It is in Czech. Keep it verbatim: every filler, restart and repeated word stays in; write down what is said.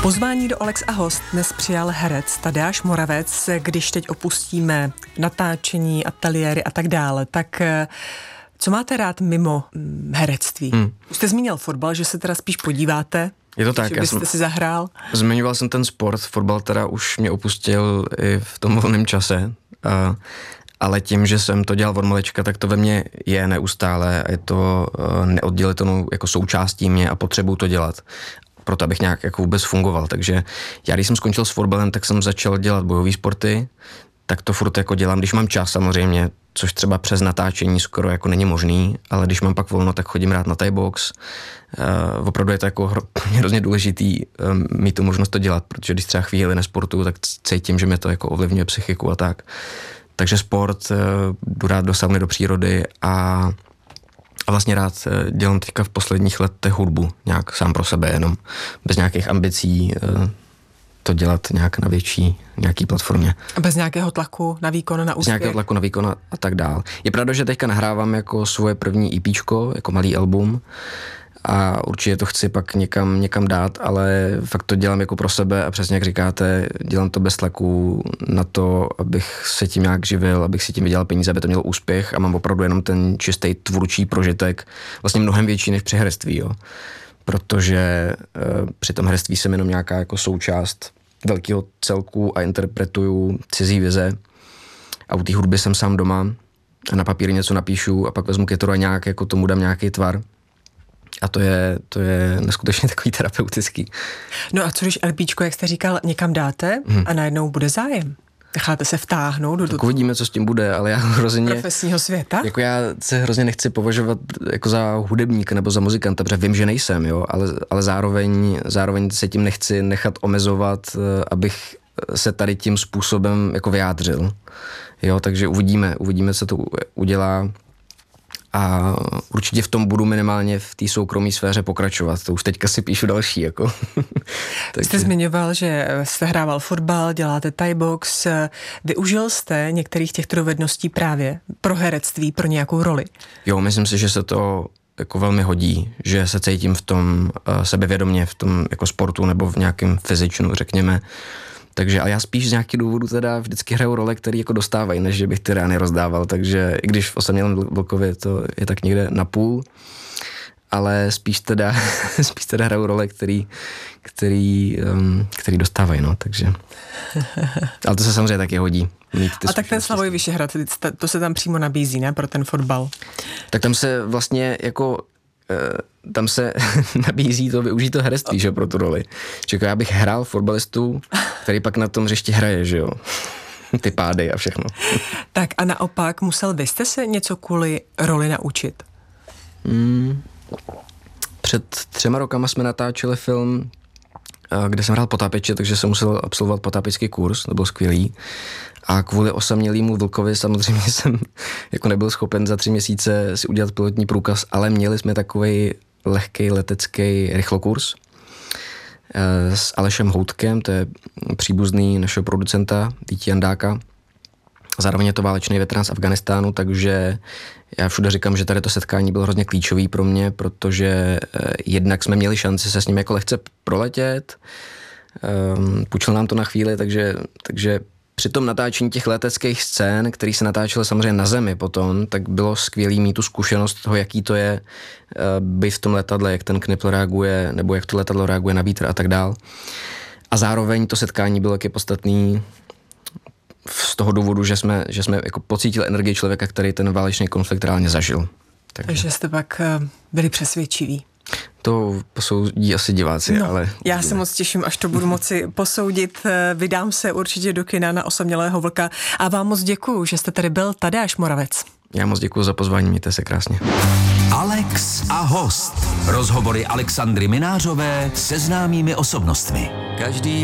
Pozvání do Alex a host dnes přijal herec Tadeáš Moravec. Když teď opustíme natáčení, ateliéry a tak dále, tak co máte rád mimo herectví? Hmm. Už jste zmínil fotbal, že se teda spíš podíváte, je to tak, že byste já jsem, si zahrál? Zmiňoval jsem ten sport, fotbal teda už mě opustil i v tom volném čase, a, ale tím, že jsem to dělal od malička, tak to ve mně je neustále a je to neoddělitelnou jako součástí mě a potřebuji to dělat, proto abych nějak jako vůbec fungoval. Takže já, když jsem skončil s fotbalem, tak jsem začal dělat bojové sporty, tak to furt jako dělám, když mám čas samozřejmě, což třeba přes natáčení skoro jako není možný, ale když mám pak volno, tak chodím rád na Thai box. Uh, opravdu je to jako hro, hrozně důležitý um, mít tu možnost to dělat, protože když třeba chvíli nesportuju, tak cítím, že mě to jako ovlivňuje psychiku a tak. Takže sport, uh, jdu rád do sauny, do přírody a, a vlastně rád uh, dělám teďka v posledních letech hudbu, nějak sám pro sebe jenom, bez nějakých ambicí, uh, to dělat nějak na větší nějaký platformě. A bez nějakého tlaku na výkon, na úspěch? Bez nějakého tlaku na výkon a, a tak dál. Je pravda, že teďka nahrávám jako svoje první EPčko, jako malý album a určitě to chci pak někam, někam dát, ale fakt to dělám jako pro sebe a přesně jak říkáte, dělám to bez tlaku na to, abych se tím nějak živil, abych si tím vydělal peníze, aby to mělo úspěch a mám opravdu jenom ten čistý tvůrčí prožitek, vlastně mnohem větší než při herectví, jo. Protože e, při tom herectví jsem jenom nějaká jako součást velkého celku a interpretuju cizí vize a u té hudby jsem sám doma a na papíry něco napíšu a pak vezmu kytaru a nějak jako tomu dám nějaký tvar a to je, to je neskutečně takový terapeutický. No a co když LPčko, jak jste říkal, někam dáte hmm. a najednou bude zájem? Necháte se vtáhnout do tak uvidíme, co s tím bude, ale já hrozně... profesního světa? Jako já se hrozně nechci považovat jako za hudebníka nebo za muzikanta, protože vím, že nejsem, jo, ale, ale zároveň, zároveň se tím nechci nechat omezovat, abych se tady tím způsobem jako vyjádřil. Jo, takže uvidíme, uvidíme, co to udělá. A určitě v tom budu minimálně v té soukromé sféře pokračovat. To už teďka si píšu další. Jako. Takže... Jste zmiňoval, že jste hrával fotbal, děláte Thai box. Využil jste některých těchto dovedností právě pro herectví, pro nějakou roli? Jo, myslím si, že se to jako velmi hodí, že se cítím v tom uh, sebevědomě, v tom jako sportu nebo v nějakém fyzičnu, řekněme. Takže, ale já spíš z nějakých důvodů teda vždycky hraju role, které jako dostávají, než že bych ty rány rozdával, takže i když v Osamělém Vlkově to je tak někde na půl, ale spíš teda, spíš teda hraju role, který, který, um, který dostávají, no, takže. Ale to se samozřejmě taky hodí. Mít ty a tak ten Slavoj Vyšehrad, to se tam přímo nabízí, ne, pro ten fotbal? Tak tam se vlastně jako tam se nabízí to využít to herectví, že pro tu roli. Čekaj, já bych hrál fotbalistu, který pak na tom hřišti hraje, že jo. Ty pády a všechno. Tak a naopak, musel byste se něco kvůli roli naučit? Hmm. Před třema rokama jsme natáčeli film, kde jsem hrál potápěče, takže jsem musel absolvovat potápěčský kurz, to bylo skvělý. A kvůli Osamělému Vlkovi samozřejmě jsem jako nebyl schopen za tři měsíce si udělat pilotní průkaz, ale měli jsme takovej lehkej letecký rychlokurs s Alešem Houtkem, to je příbuzný našeho producenta Víti Jandáka. Zároveň je to válečný veterán z Afghánistánu, takže já všude říkám, že tady to setkání bylo hrozně klíčový pro mě, protože jednak jsme měli šanci se s ním jako lehce proletět, um, půjčil nám to na chvíli, takže, takže při tom natáčení těch leteckých scén, který se natáčely samozřejmě na zemi potom, tak bylo skvělý mít tu zkušenost toho, jaký to je uh, být v tom letadle, jak ten knipl reaguje, nebo jak to letadlo reaguje na vítr a tak dál. A zároveň to setkání bylo taky podstatný z toho důvodu, že jsme, že jsme jako pocítili energii člověka, který ten válečný konflikt reálně zažil. Takže, Takže jste pak byli přesvědčiví. To posoudí asi diváci, no, ale... Já se moc těším, až to budu moci posoudit. Vydám se určitě do kina na Osamělého vlka a vám moc děkuju, že jste tady byl Tadeáš Moravec. Já moc děkuju za pozvání, mějte se krásně. Alex a host. Rozhovory Alexandry Minářové se známými osobnostmi. Každý